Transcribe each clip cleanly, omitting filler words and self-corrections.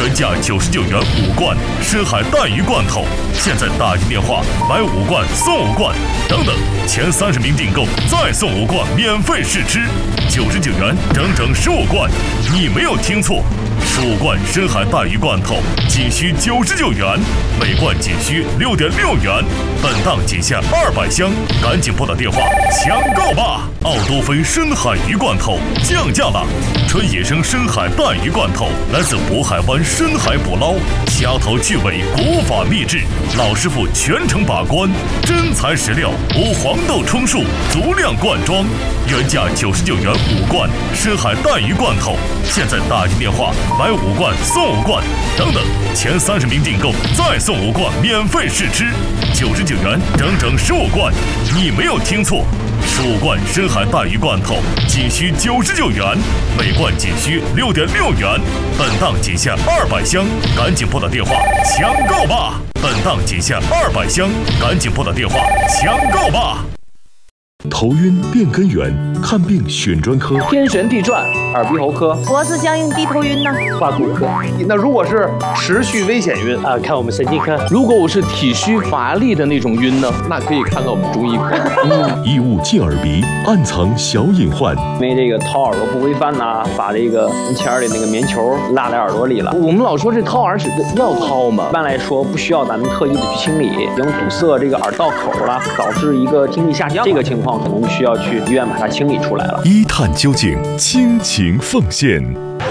原价99元5罐深海带鱼罐头，现在打进电话买5罐送5罐，等等，前30名订购再送5罐免费试吃，99元整整15罐，你没有听错，15罐深海带鱼罐头仅需99元，每罐仅需6.6元，本档仅限200箱，赶紧拨打电话抢购吧！奥多菲深海鱼罐头降价了，纯野生深海带鱼罐头来自渤海湾深海捕捞，掐头去尾，古法秘制，老师傅全程把关，真材实料，无黄豆充数，足量灌装，原价99元5罐深海带鱼罐头，现在打进电话买5罐送5罐，等等，前30名订购再送5罐免费试吃，99元整整15罐，你没有听错，15罐深海带鱼罐头仅需99元，每罐仅需6.6元，本档仅限200箱，赶紧拨打电话抢购吧！本档仅限200箱，赶紧拨打电话抢购吧！ 头晕变根源，看病选专科。 天旋地转，耳鼻喉科； 脖子僵硬低头晕呢， 挂骨科。 那如果是持续危险晕啊，看我们神经科。如果我是体虚乏力的那种晕呢，那可以看看我们中医科。 异物进耳鼻，暗藏小隐患。 因为这个掏耳朵不规范呐，把这个门前里那个棉球拉在耳朵里了。 我们老说这掏耳屎要掏吗？ 一般来说不需要咱们特意的去清理，已经堵塞这个耳道口了，导致一个听力下降。这个情况可能需要去医院把它清理出来了。 一探究竟，倾情奉献。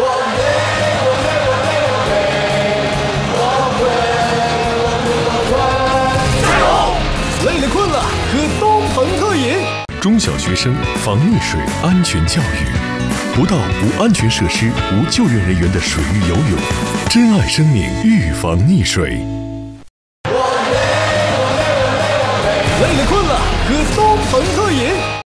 累了困了，喝东鹏特饮。 中小学生防溺水安全教育，不到无安全设施、无救援人员的水域游泳，珍爱生命，预防溺水。 累了困了，喝东鹏特饮。